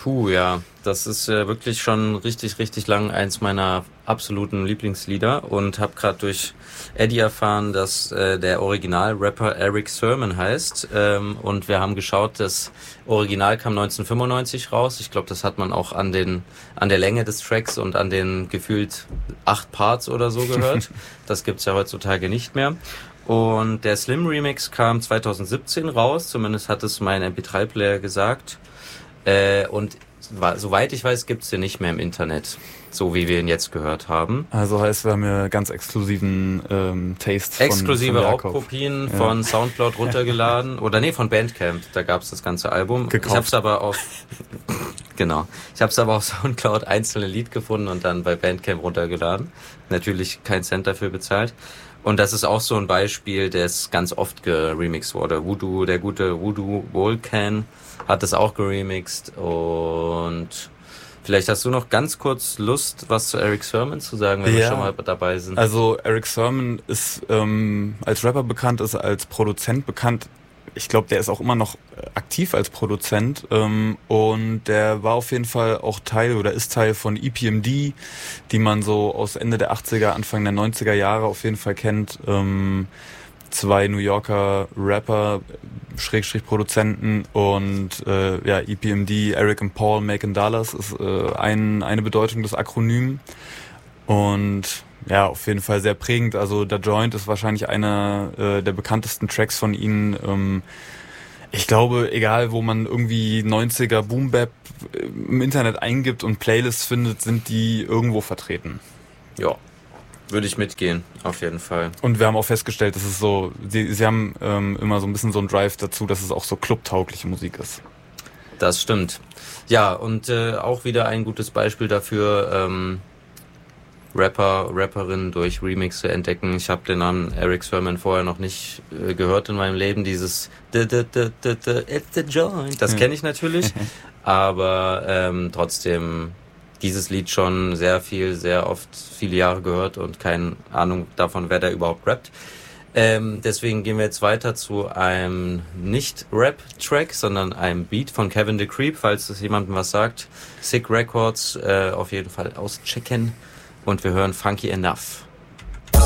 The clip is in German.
Ja, das ist wirklich schon richtig, richtig lang eins meiner absoluten Lieblingslieder und habe gerade durch Eddie erfahren, dass der Original-Rapper Eric Sermon heißt und wir haben geschaut, das Original kam 1995 raus. Ich glaube, das hat man auch an der Länge des Tracks und an den gefühlt 8 Parts oder so gehört. Das gibt's ja heutzutage nicht mehr. Und der Slim Remix kam 2017 raus, zumindest hat es mein MP3-Player gesagt. Und soweit ich weiß, gibt's den nicht mehr im Internet, so wie wir ihn jetzt gehört haben. Also heißt, wir haben ja ganz exklusiven Taste Exklusive von Jakob. Raubkopien von Soundcloud runtergeladen. Oder von Bandcamp, da gab's das ganze Album. Gekauft. Ich hab's aber auf Soundcloud einzelne Lied gefunden und dann bei Bandcamp runtergeladen. Natürlich kein Cent dafür bezahlt. Und das ist auch so ein Beispiel, das ganz oft geremixed wurde. Der gute Voodoo Volcan hat es auch geremixed. Und vielleicht hast du noch ganz kurz Lust, was zu Eric Sermon zu sagen, wenn wir schon mal dabei sind. Also Eric Sermon ist als Rapper bekannt, ist als Produzent bekannt. Ich glaube, der ist auch immer noch aktiv als Produzent und der war auf jeden Fall auch Teil oder ist Teil von EPMD, die man so aus Ende der 80er, Anfang der 90er Jahre auf jeden Fall kennt. 2 New Yorker Rapper, / Produzenten und EPMD, Eric and Paul, Macon Dallas ist eine Bedeutung des Akronyms und ja, auf jeden Fall sehr prägend. Also der Joint ist wahrscheinlich einer der bekanntesten Tracks von ihnen. Ich glaube, egal wo man irgendwie 90er Boom Bap im Internet eingibt und Playlists findet, sind die irgendwo vertreten. Ja, würde ich mitgehen, auf jeden Fall. Und wir haben auch festgestellt, dass es so, sie haben immer so ein bisschen so einen Drive dazu, dass es auch so clubtaugliche Musik ist. Das stimmt. Ja, und auch wieder ein gutes Beispiel dafür, Rapperinnen durch Remix zu entdecken. Ich habe den Namen Eric Sermon vorher noch nicht gehört in meinem Leben. Dieses It's the Joint, das kenne ich natürlich. Aber trotzdem dieses Lied schon sehr oft, viele Jahre gehört und keine Ahnung davon, wer da überhaupt rappt. Deswegen gehen wir jetzt weiter zu einem Nicht-Rap-Track, sondern einem Beat von Kevin the Creep, falls es jemandem was sagt. Sick Records, auf jeden Fall auschecken. Und wir hören Funky Enough.